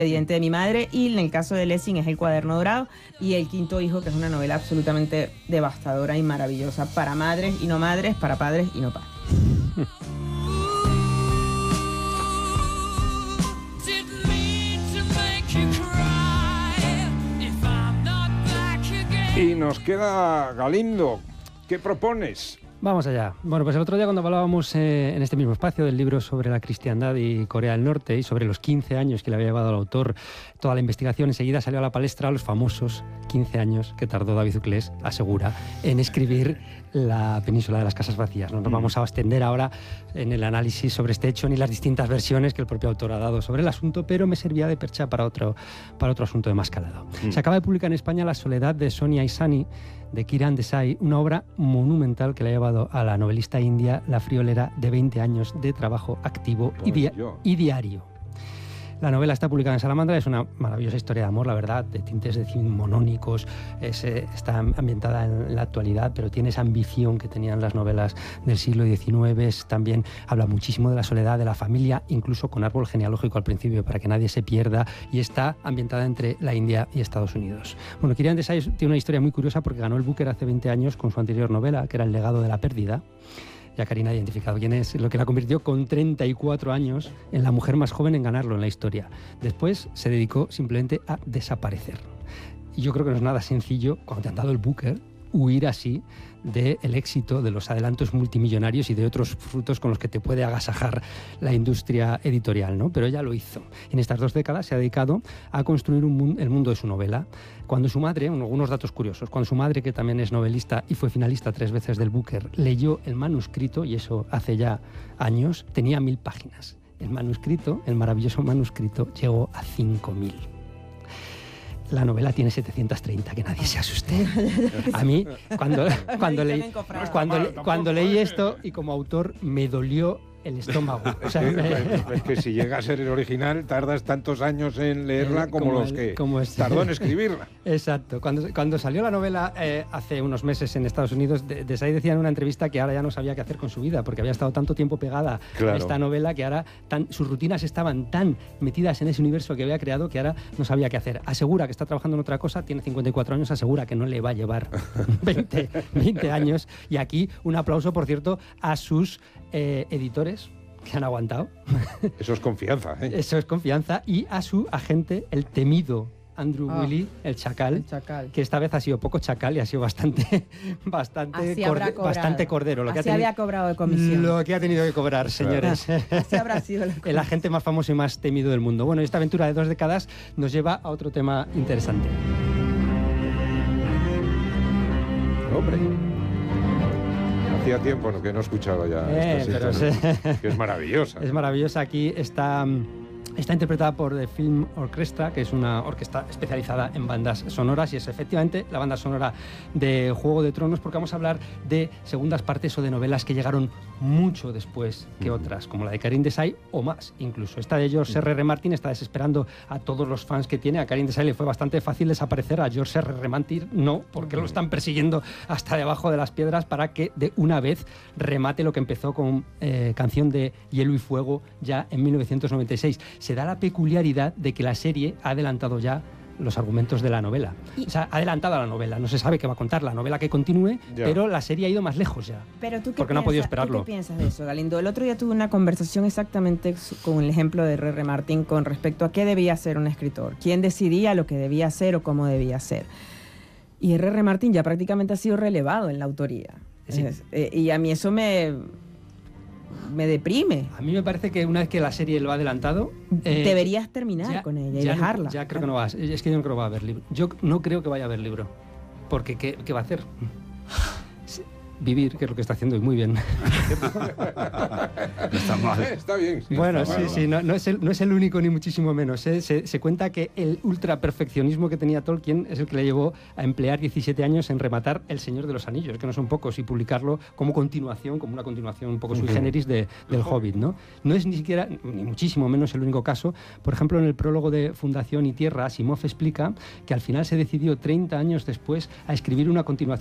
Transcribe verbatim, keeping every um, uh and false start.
expediente de mi madre, y en el caso de Lessing es El cuaderno dorado, y El quinto hijo, que es una novela absolutamente devastadora y maravillosa para madres y no madres, para padres y no padres. Y nos queda Galindo. ¿Qué propones? Vamos allá. Bueno, pues el otro día cuando hablábamos eh, en este mismo espacio del libro sobre la cristiandad y Corea del Norte y sobre los quince años que le había llevado al autor toda la investigación, enseguida salió a la palestra los famosos quince años que tardó David Uclés, asegura, en escribir La península de las casas vacías. No nos vamos a extender ahora en el análisis sobre este hecho ni las distintas versiones que el propio autor ha dado sobre el asunto, pero me servía de percha para otro, para otro asunto de más calado. Mm. Se acaba de publicar en España La soledad de Sonia Isani, de Kiran Desai, una obra monumental que le ha llevado a la novelista india la friolera de veinte años de trabajo activo y, di- y diario. La novela está publicada en Salamandra, es una maravillosa historia de amor, la verdad, de tintes decimonónicos, es, eh, está ambientada en la actualidad, pero tiene esa ambición que tenían las novelas del siglo diecinueve, es, también habla muchísimo de la soledad, de la familia, incluso con árbol genealógico al principio, para que nadie se pierda, y está ambientada entre la India y Estados Unidos. Bueno, Kiran Desai tiene una historia muy curiosa porque ganó el Booker hace veinte años con su anterior novela, que era El legado de la pérdida. Ya Karina ha identificado quién es, lo que la convirtió con treinta y cuatro años en la mujer más joven en ganarlo en la historia. Después se dedicó simplemente a desaparecer. Y yo creo que no es nada sencillo, cuando te han dado el Booker, huir así del éxito, de los adelantos multimillonarios y de otros frutos con los que te puede agasajar la industria editorial, ¿no? Pero ella lo hizo. En estas dos décadas se ha dedicado a construir un mundo, el mundo de su novela. Cuando su madre, algunos datos curiosos, cuando su madre, que también es novelista y fue finalista tres veces del Booker, leyó el manuscrito, y eso hace ya años, tenía mil páginas. El manuscrito, el maravilloso manuscrito, llegó a cinco mil. La novela tiene setecientos treinta, que nadie se asuste. A mí, cuando, cuando, leí, cuando, cuando leí esto, y como autor, me dolió el estómago. O sea, es, que, es que si llega a ser el original, tardas tantos años en leerla como, como los que como este. tardó en escribirla. Exacto. Cuando, cuando salió la novela eh, hace unos meses en Estados Unidos, Desai decía en una entrevista que ahora ya no sabía qué hacer con su vida, porque había estado tanto tiempo pegada claro. a esta novela que ahora tan, sus rutinas estaban tan metidas en ese universo que había creado que ahora no sabía qué hacer. Asegura que está trabajando en otra cosa, tiene cincuenta y cuatro años, asegura que no le va a llevar veinte, veinte años. Y aquí un aplauso, por cierto, a sus eh, editores que han aguantado. Eso es confianza, ¿eh? Eso es confianza. Y a su agente, el temido Andrew oh, Willey, el chacal, el chacal, que esta vez ha sido poco chacal y ha sido bastante bastante, corde, bastante cordero. Lo Así que ha teni- había cobrado de comisión. Lo que ha tenido que cobrar, señores. Claro. Así habrá sido la el agente más famoso y más temido del mundo. Bueno, esta aventura de dos décadas nos lleva a otro tema interesante. Hombre. Hacía tiempo que no escuchaba ya eh, esta pero sí. Que es maravillosa. Es maravillosa. Aquí está, está interpretada por The Film Orchestra, que es una orquesta especializada en bandas sonoras, y es efectivamente la banda sonora de Juego de Tronos, porque vamos a hablar de segundas partes o de novelas que llegaron mucho después que otras, como la de Kiran Desai o más incluso. Esta de George erre erre. Martin está desesperando a todos los fans que tiene. A Kiran Desai le fue bastante fácil desaparecer, a George erre erre. Martin no, porque lo están persiguiendo hasta debajo de las piedras para que de una vez remate lo que empezó con eh, Canción de Hielo y Fuego ya en mil novecientos noventa y seis. Se da la peculiaridad de que la serie ha adelantado ya los argumentos de la novela. Y, o sea, ha adelantado a la novela. No se sabe qué va a contar la novela que continúe, ya. pero la serie ha ido más lejos ya. Pero tú qué porque piensas, no ha podido esperarlo. ¿tú qué piensas de eso, Galindo? El otro día tuve una conversación exactamente con el ejemplo de erre erre. Martin con respecto a qué debía ser un escritor, quién decidía lo que debía hacer o cómo debía ser. Y erre erre. Martin ya prácticamente ha sido relevado en la autoría. Sí. Es, eh, y a mí eso me... me deprime. A mí me parece que una vez que la serie lo ha adelantado... Eh, deberías terminar ya, con ella y ya dejarla. No, ya creo que no va a, es que yo no creo que va a haber libro. Yo no creo que vaya a haber libro. Porque ¿qué, qué va a hacer? Vivir, que es lo que está haciendo, y muy bien. Está mal. Está bien. Sí, bueno, está sí, mal, sí, no, no, es el, no es el único ni muchísimo menos. ¿eh? Se, se cuenta que el ultraperfeccionismo que tenía Tolkien es el que le llevó a emplear diecisiete años en rematar El Señor de los Anillos, que no son pocos, y publicarlo como continuación, como una continuación un poco sui generis de, del Hobbit, ¿no? No es ni siquiera, ni muchísimo menos el único caso. Por ejemplo, en el prólogo de Fundación y Tierra, Asimov explica que al final se decidió treinta años después a escribir una continuación